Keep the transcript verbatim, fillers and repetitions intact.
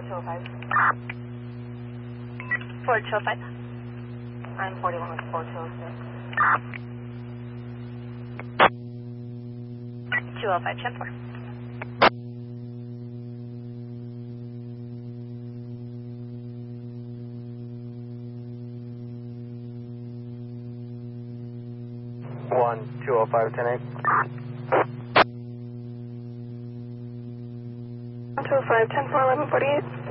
two oh five. four two oh five. I'm forty-one with four two oh six. two oh five, ten four. one two oh five, ten eight. one two oh five, ten four, eleven forty-eight.